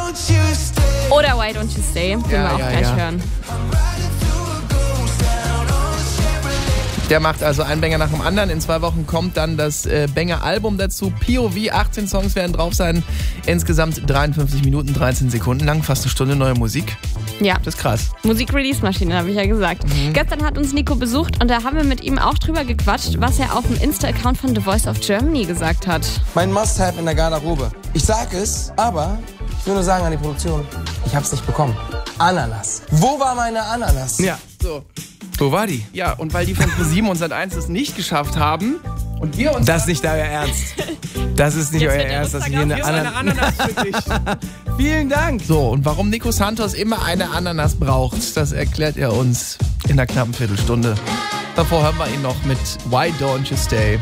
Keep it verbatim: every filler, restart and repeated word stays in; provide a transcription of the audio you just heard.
Oder Why Don't You Stay, den Ja, wir auch ja, gleich ja. hören. Der macht also einen Banger nach dem anderen. In zwei Wochen kommt dann das äh, Banger-Album dazu. P O V, achtzehn Songs werden drauf sein. Insgesamt dreiundfünfzig Minuten, dreizehn Sekunden lang. Fast eine Stunde neue Musik. Ja. Das ist krass. Musik-Release-Maschine, habe ich ja gesagt. Mhm. Gestern hat uns Nico besucht und da haben wir mit ihm auch drüber gequatscht, was er auf dem Insta-Account von The Voice of Germany gesagt hat. Mein Must-Have in der Garderobe. Ich sag es, aber ich will nur sagen an die Produktion, ich hab's nicht bekommen. Ananas. Wo war meine Ananas? Ja, so. Wo war die? Ja, und weil die von ProSieben und Sat eins es nicht geschafft haben und wir uns... Das ist nicht euer Ernst. Das ist nicht Jetzt euer wird der Ernst, dass Rucksack wir eine, auf- Ana- eine Ananas für dich. Vielen Dank. So, und warum Nico Santos immer eine Ananas braucht, das erklärt er uns in einer knappen Viertelstunde. Davor hören wir ihn noch mit Why Don't You Stay.